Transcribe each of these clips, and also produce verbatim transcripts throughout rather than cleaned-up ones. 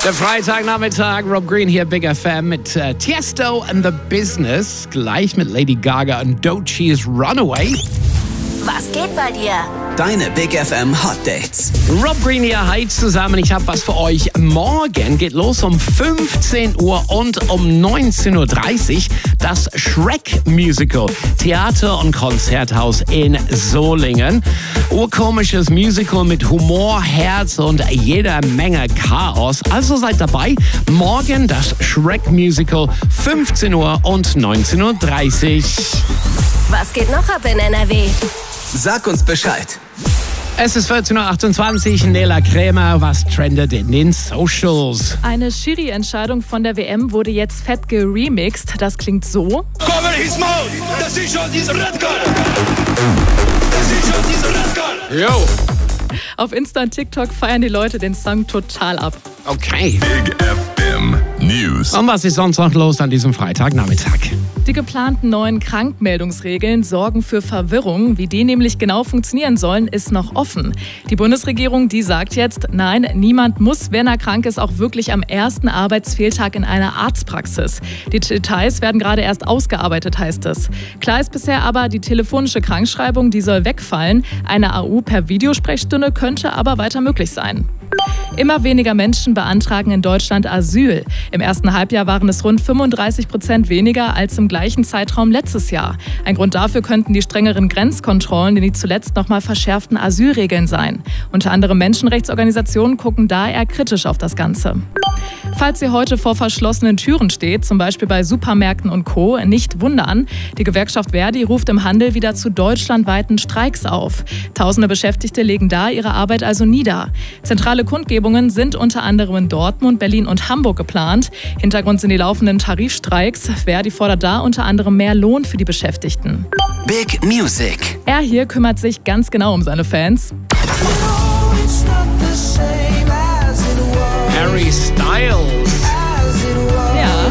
Der Freitagnachmittag, Rob Green hier, Big F M mit äh, Tiesto and the Business. Gleich mit Lady Gaga und Doechie's Runaway. Was geht bei dir? Deine Big F M Hot Dates. Rob Green hier, hi zusammen. Ich habe was für euch. Morgen geht los um fünfzehn Uhr und um neunzehn Uhr dreißig das Shrek-Musical. Theater- und Konzerthaus in Solingen. Urkomisches Musical mit Humor, Herz und jeder Menge Chaos. Also seid dabei. Morgen das Shrek-Musical, fünfzehn Uhr und neunzehn Uhr dreißig. Was geht noch ab in N R W? Sag uns Bescheid. Es ist vierzehn Uhr achtundzwanzig. Nela Krämer, was trendet in den Socials? Eine Schiri-Entscheidung von der W M wurde jetzt fett geremixed. Das klingt so. Cover his mouth! Das ist schon diese Red Card! Das ist schon diese Red Card! Jo. Auf Insta und TikTok feiern die Leute den Song total ab. Okay. Big F M News. Und was ist sonst noch los an diesem Freitagnachmittag? Die geplanten neuen Krankmeldungsregeln sorgen für Verwirrung. Wie die nämlich genau funktionieren sollen, ist noch offen. Die Bundesregierung, die sagt jetzt, nein, niemand muss, wenn er krank ist, auch wirklich am ersten Arbeitsfehltag in einer Arztpraxis. Die Details werden gerade erst ausgearbeitet, heißt es. Klar ist bisher aber, die telefonische Krankschreibung, die soll wegfallen. Eine A U per Videosprechstunde könnte aber weiter möglich sein. Immer weniger Menschen beantragen in Deutschland Asyl. Im ersten Halbjahr waren es rund fünfunddreißig Prozent weniger als im gleichen Zeitraum letztes Jahr. Ein Grund dafür könnten die strengeren Grenzkontrollen, die zuletzt nochmal verschärften Asylregeln sein. Unter anderem Menschenrechtsorganisationen gucken da eher kritisch auf das Ganze. Falls ihr heute vor verschlossenen Türen steht, zum Beispiel bei Supermärkten und Co., nicht wundern. Die Gewerkschaft Verdi ruft im Handel wieder zu deutschlandweiten Streiks auf. Tausende Beschäftigte legen da ihre Arbeit also nieder. Zentrale Kundgebungen sind unter anderem in Dortmund, Berlin und Hamburg geplant. Hintergrund sind die laufenden Tarifstreiks. Verdi fordert da unter anderem mehr Lohn für die Beschäftigten. Big Music. Er hier kümmert sich ganz genau um seine Fans. Harry Styles. Ja.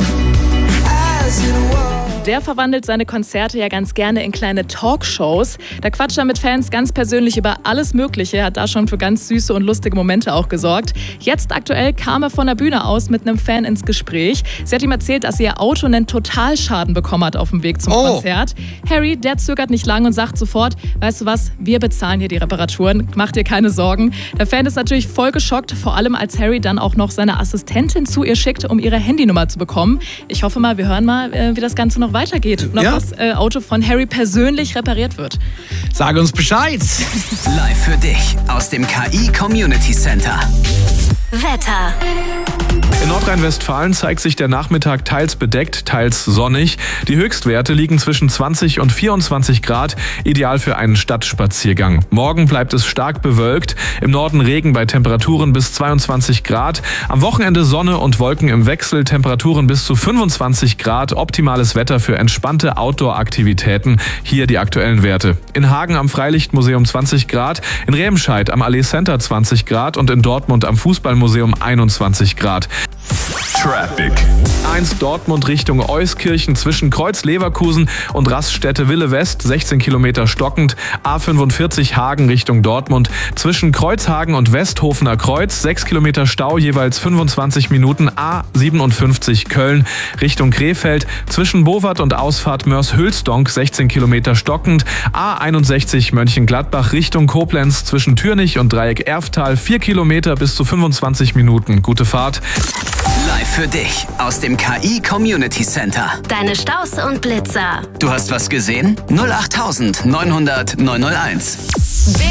Der verwandelt seine Konzerte ja ganz gerne in kleine Talkshows. Da quatscht er mit Fans ganz persönlich über alles Mögliche. Er hat da schon für ganz süße und lustige Momente auch gesorgt. Jetzt aktuell kam er von der Bühne aus mit einem Fan ins Gespräch. Sie hat ihm erzählt, dass sie ihr Auto einen Totalschaden bekommen hat auf dem Weg zum Oh. Konzert. Harry, der zögert nicht lange und sagt sofort, weißt du was, wir bezahlen hier die Reparaturen, mach dir keine Sorgen. Der Fan ist natürlich voll geschockt, vor allem als Harry dann auch noch seine Assistentin zu ihr schickt, um ihre Handynummer zu bekommen. Ich hoffe mal, wir hören mal, wie das Ganze noch weitergeht und ob Ja. das äh, Auto von Harry persönlich repariert wird. Sag uns Bescheid. Live für dich aus dem K I Community Center. Wetter. In Nordrhein-Westfalen zeigt sich der Nachmittag teils bedeckt, teils sonnig. Die Höchstwerte liegen zwischen zwanzig und vierundzwanzig Grad, ideal für einen Stadtspaziergang. Morgen bleibt es stark bewölkt, im Norden Regen bei Temperaturen bis zweiundzwanzig Grad. Am Wochenende Sonne und Wolken im Wechsel, Temperaturen bis zu fünfundzwanzig Grad. Optimales Wetter für entspannte Outdoor-Aktivitäten. Hier die aktuellen Werte. In Hagen am Freilichtmuseum zwanzig Grad, in Remscheid am Allee Center zwanzig Grad und in Dortmund am Fußballmuseum einundzwanzig Grad. Traffic. eins Dortmund Richtung Euskirchen zwischen Kreuz-Leverkusen und Raststätte-Wille West, sechzehn Kilometer stockend. A fünfundvierzig Hagen Richtung Dortmund zwischen Kreuzhagen und Westhofener Kreuz, sechs Kilometer Stau, jeweils fünfundzwanzig Minuten. A siebenundfünfzig Köln Richtung Krefeld zwischen Bowart und Ausfahrt Mörs-Hülsdonk, sechzehn Kilometer stockend. A einundsechzig Mönchengladbach Richtung Koblenz zwischen Türnich und Dreieck Erftal, vier Kilometer bis zu fünfundzwanzig Minuten. Gute Fahrt. Live für dich aus dem K I Community Center. Deine Staus und Blitzer. Du hast was gesehen? null acht neunhundert neunhunderteins. Big